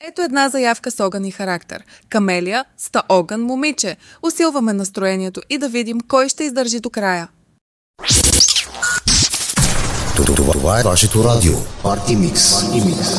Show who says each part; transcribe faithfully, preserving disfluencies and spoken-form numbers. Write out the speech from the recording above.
Speaker 1: Ето една заявка с огън и характер. Камелия, ста огън момиче. Усилваме настроението и да видим кой ще издържи до края.
Speaker 2: Това е вашето радио. Парти Микс.